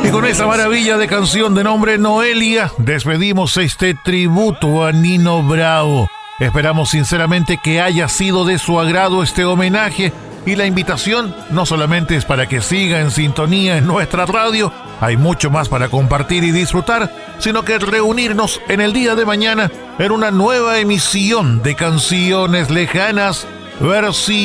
Y con esa maravilla de canción de nombre Noelia, despedimos este tributo a Nino Bravo. Esperamos sinceramente que haya sido de su agrado este homenaje, y la invitación no solamente es para que siga en sintonía en nuestra radio, hay mucho más para compartir y disfrutar, sino que reunirnos en el día de mañana en una nueva emisión de Canciones Lejanas, versión